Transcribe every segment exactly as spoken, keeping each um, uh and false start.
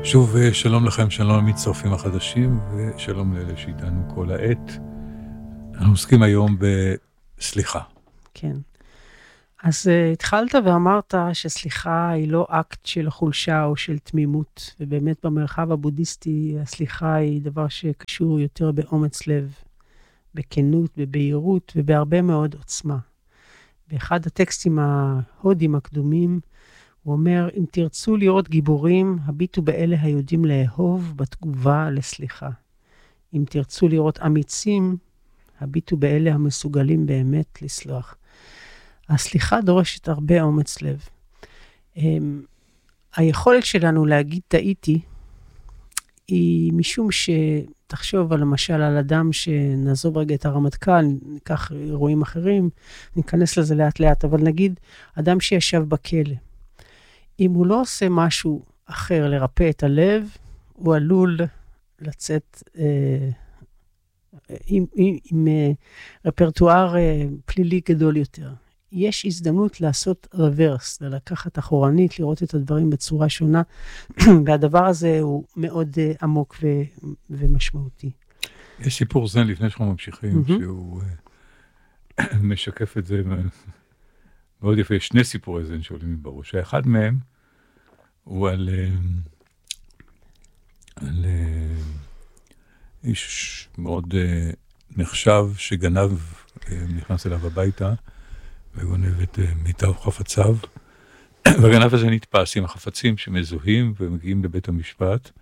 שוב, שלום לכם, שלום למצטרפים החדשים, ושלום לאלה שאיתנו כל העת. אנחנו עוסקים היום בסליחה. כן. אז uh, התחלת ואמרת שסליחה היא לא אקט של חולשה או של תמימות, ובאמת במרחב הבודהיסטי הסליחה היא דבר שקשור יותר באומץ לב, בכנות, בבהירות ובהרבה מאוד עוצמה. באחד הטקסטים ההודים הקדומים, הוא אומר, אם תרצו לראות גיבורים, הביטו באלה היודעים לאהוב בתגובה לסליחה. אם תרצו לראות אמיצים, הביטו באלה המסוגלים באמת לסלוח. הסליחה דורשת הרבה אומץ לב. היכולת שלנו להגיד טעיתי, היא משום שתחשוב על למשל על אדם שנעזוב רגע את הרמטכ"ל, ניקח אירועים אחרים, ניכנס לזה לאט לאט, אבל נגיד אדם שישב בכלא. אם הוא לא עושה משהו אחר לרפא את הלב, הוא עלול לצאת אה, עם, עם, עם אה, רפרטואר אה, פלילי גדול יותר. יש הזדמנות לעשות רוורס, לקחת אחורנית, לראות את הדברים בצורה שונה, והדבר הזה הוא מאוד uh, עמוק ו- ומשמעותי. יש סיפור זה לפני שאנחנו ממשיכים, mm-hmm. שהוא uh, משקף את זה מאוד יפה. יש שני סיפורי זן שעולים מבראש. האחד מהם הוא על, uh, על uh, איש מאוד uh, נחשב שגנב, uh, נכנס אליו הביתה, וגונב את מיטה וחפציו, והגנב הזה נתפס עם החפצים שמזוהים ומגיעים לבית המשפט,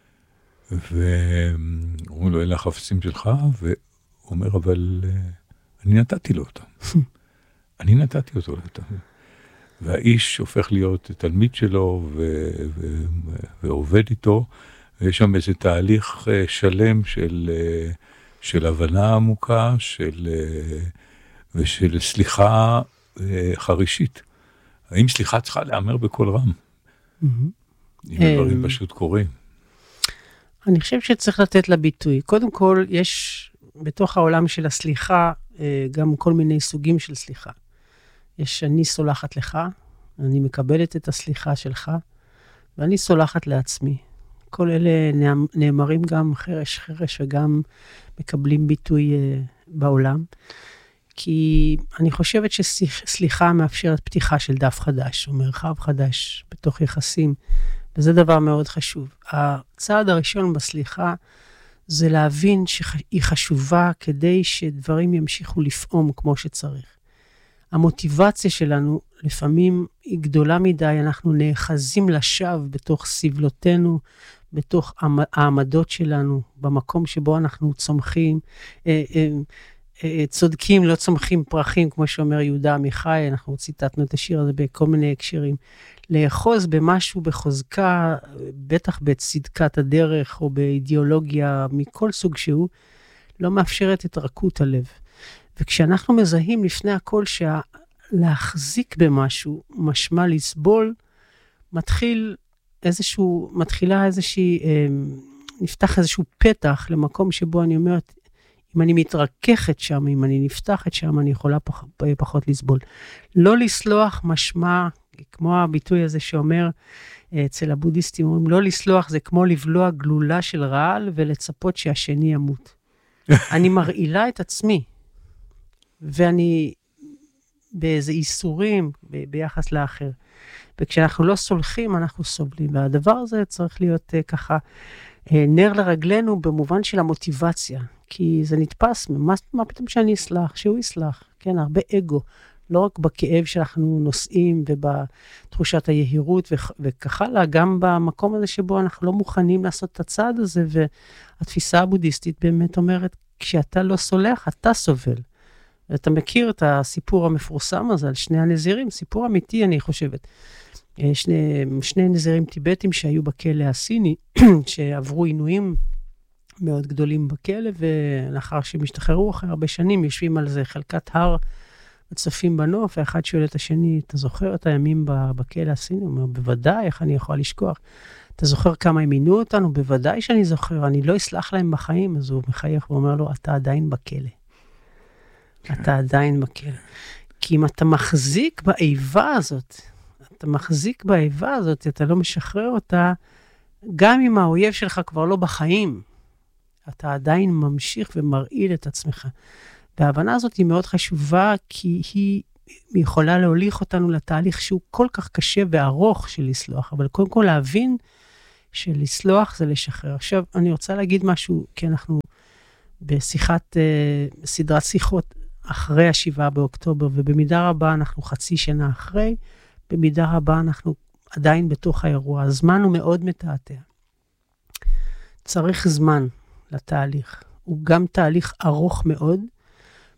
ואומרים לו, אלה החפצים שלך, והוא אומר, אבל אני נתתי לו אותם. אני נתתי אותו אותם. והאיש הופך להיות תלמיד שלו, ו- ו- ועובד איתו, ויש שם איזה תהליך שלם של, של הבנה עמוקה, של... ושל סליחה אה, חרישית. האם סליחה צריכה לאמר בכל רם? Mm-hmm. אם הדברים פשוט קורים. אני חושב שצריך לתת לה ביטוי. קודם כל, יש בתוך העולם של הסליחה, אה, גם כל מיני סוגים של סליחה. יש אני סולחת לך, אני מקבלת את הסליחה שלך, ואני סולחת לעצמי. כל אלה נאמרים גם חרש חרש, וגם מקבלים ביטוי אה, בעולם. כי אני חושבת שסליחה מאפשרת פתיחה של דף חדש, או מרחב חדש בתוך יחסים, וזה דבר מאוד חשוב. הצעד הראשון בסליחה, זה להבין שהיא חשובה כדי שדברים ימשיכו לפעום כמו שצריך. המוטיבציה שלנו לפעמים היא גדולה מדי, אנחנו נאחזים לשווא בתוך סבלותינו, בתוך העמדות שלנו, במקום שבו אנחנו צומחים, צודקים, לא צומחים פרחים, כמו שאומר יהודה עמיחי, אנחנו ציטטנו את השיר הזה בכל מיני הקשרים. לאחוז במשהו בחוזקה, בטח בצדקת הדרך, או באידיאולוגיה מכל סוג שהוא, לא מאפשרת את רכות הלב. וכשאנחנו מזהים לפני הכל שלהחזיק במשהו, משמע לסבול, מתחיל איזשהו, מתחילה איזושהי, נפתח איזשהו פתח למקום שבו אני אומרת, אם אני מתרככת שם, אם אני נפתחת שם, אני יכולה פח, פחות לסבול. לא לסלוח משמע, כמו הביטוי הזה שאומר, אצל הבודהיסטים אומרים, לא לסלוח זה כמו לבלוע גלולה של רעל, ולצפות שהשני ימות. אני מרעילה את עצמי, ואני באיזה איסורים ב- ביחס לאחר. וכשאנחנו לא סולחים, אנחנו סובלים. והדבר הזה צריך להיות uh, ככה, uh, נר לרגלנו במובן של המוטיבציה. כי זה נתפס, מה, מה פתאום שאני אסלח? שהוא יסלח. כן, הרבה אגו. לא רק בכאב שאנחנו נושאים ובתחושת היהירות ו- וכך הלאה, גם במקום הזה שבו אנחנו לא מוכנים לעשות את הצעד הזה, והתפיסה הבודהיסטית באמת אומרת, כשאתה לא סולח, אתה סובל. ואתה מכיר את הסיפור המפורסם הזה על שני הנזירים, סיפור אמיתי אני חושבת. שני, שני נזירים טיבטים שהיו בכלא הסיני, שעברו עינויים מאוד גדולים בכלא, ולאחר שהם השתחררו אחרי הרבה שנים, יושבים על זה חלקת הר, מצפים בנוף, ואחד שואל את השני, אתה זוכר את הימים בכלא הסיני? הוא אומר, בוודאי, איך אני יכול לשכוח? אתה זוכר כמה הם עינו אותנו? בוודאי שאני זוכר, אני לא אסלח להם בחיים. אז הוא מחייך ואומר לו, אתה עדיין בכלא. אתה עדיין בכלא. כי אם אתה מחזיק באיבה הזאת, אתה מחזיק באיבה הזאת, אתה לא משחרר אותה, גם אם האויב שלך כבר לא בחיים, אתה עדיין ממשיך ומרעיל את עצמך. וההבנה הזאת היא מאוד חשובה, כי היא יכולה להוליך אותנו לתהליך שהוא כל כך קשה וארוך של לסלוח, אבל קודם כל להבין שלסלוח זה לשחרר. עכשיו, אני רוצה להגיד משהו, כי אנחנו בשיחת, סדרת שיחות אחרי השבעה באוקטובר, ובמידה רבה אנחנו חצי שנה אחרי, במידה רבה אנחנו עדיין בתוך האירוע. הזמן הוא מאוד מתעתע. צריך זמן לתהליך. הוא גם תהליך ארוך מאוד,